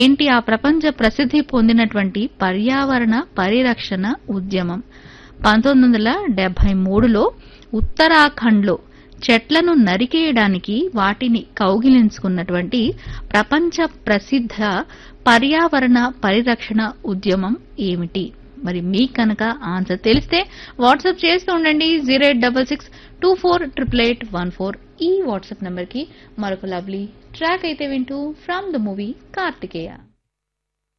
ఏంటి ఆ ప్రపంచ ప్రసిద్ధి పొందినటువంటి పర్యావరణ పరిరక్షణ ఉద్యమం? 1973లో ఉత్తరాఖండ్లో చెట్లను నరికేయడానికి వాటిని కౌగిలించుకున్నటువంటి ప్రపంచ ప్రసిద్ధ పర్యావరణ పరిరక్షణ ఉద్యమం ఏమిటి? మరి మీకు కనుక ఆన్సర్ తెలిస్తే వాట్సాప్ చేస్తూ ఉండండి 0866248814 ఈ వాట్సాప్ నంబర్ కి. మరొక లవ్లీ ట్రాక్ అయితే వింటూ ఫ్రమ్ ద మూవీ కార్తికేయ.